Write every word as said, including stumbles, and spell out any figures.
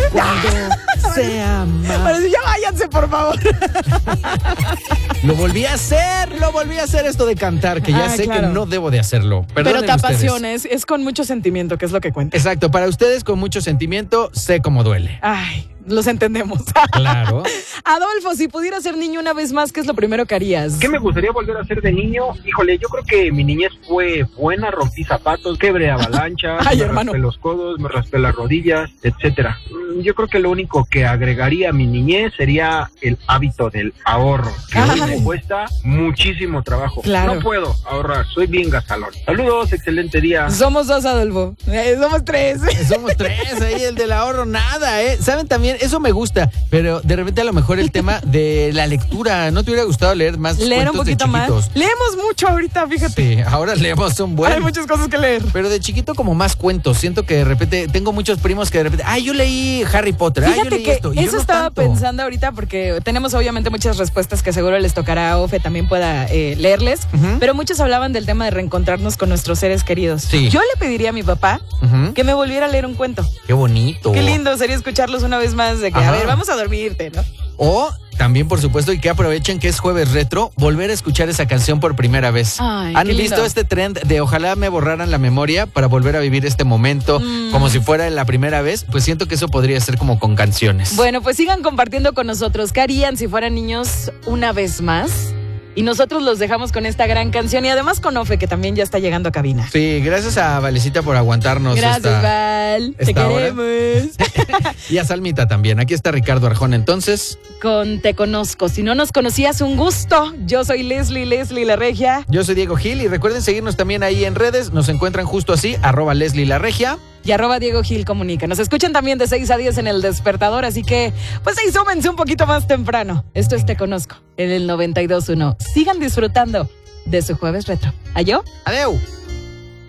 Cuando se ama. Pero ya váyanse, por favor. Lo volví a hacer, lo volví a hacer esto de cantar, que ya Ah, sé claro. que no debo de hacerlo. Pero Perdonen te ustedes. apasiona, es, es con mucho sentimiento, que es lo que cuenta. Exacto, para ustedes con mucho sentimiento, sé cómo duele. Ay, los entendemos. Claro. Adolfo, si pudieras ser niño una vez más, ¿qué es lo primero que harías? ¿Qué me gustaría volver a hacer de niño? Híjole, yo creo que mi niñez fue buena, rompí zapatos, quebré avalanchas, Ay, me hermano. raspé los codos, me raspé las rodillas, etcétera. Mm, Yo creo que lo único que agregaría a mi niñez sería el hábito del ahorro, que hoy Ay. me cuesta muchísimo trabajo. Claro. No puedo ahorrar, soy bien gastalón. Saludos, excelente día. Somos dos, Adolfo. Eh, somos tres. Somos tres, ahí el del ahorro, nada, ¿eh? ¿Saben también? Eso me gusta, pero de repente a lo mejor el tema de la lectura, ¿no te hubiera gustado leer más Leer un cuentos de poquito más. chiquitos? Leemos mucho ahorita, fíjate. Sí, ahora leemos un buen. Hay muchas cosas que leer. Pero de chiquito como más cuentos. Siento que de repente tengo muchos primos que de repente, ay, yo leí Harry Potter, ay, yo Fíjate leí que esto. Y yo eso no estaba tanto. pensando ahorita porque tenemos obviamente muchas respuestas que seguro les tocará a Ofe también pueda eh, leerles, Ujú. pero muchos hablaban del tema de reencontrarnos con nuestros seres queridos. Sí. Yo le pediría a mi papá Ujú. que me volviera a leer un cuento. Qué bonito. Qué lindo sería escucharlos una vez más de que, a Ajá. ver, vamos a dormirte, ¿no? O también, por supuesto, y que aprovechen que es jueves retro, volver a escuchar esa canción por primera vez. Ay, ¿Han qué lindo. visto este trend de ojalá me borraran la memoria para volver a vivir este momento Mm. como si fuera la primera vez? Pues siento que eso podría ser como con canciones. Bueno, pues sigan compartiendo con nosotros. ¿Qué harían si fueran niños una vez más? Y nosotros los dejamos con esta gran canción y además con Ofe, que también ya está llegando a cabina. Sí, gracias a Valecita por aguantarnos. Gracias, esta- Val. Te esta hora. queremos. Y a Salmita también. Aquí está Ricardo Arjona, entonces. Con Te Conozco. Si no nos conocías, un gusto. Yo soy Leslie, Leslie La Regia. Yo soy Diego Gil y recuerden seguirnos también ahí en redes. Nos encuentran justo así, arroba Leslie La Regia. Y arroba Diego Gil Comunica. Nos escuchan también de seis a diez en El Despertador, así que pues ahí súmense un poquito más temprano. Esto es Te Conozco, en el noventa y dos punto uno. Sigan disfrutando de su jueves retro. ¿Ayó? Adeu.